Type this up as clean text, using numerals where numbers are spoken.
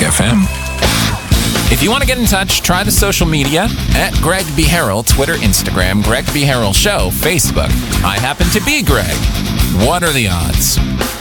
FM. If you want to get in touch, try the social media at Greg B. Harrell, Twitter, Instagram, Greg B. Harrell Show, Facebook. I happen to be Greg. What are the odds?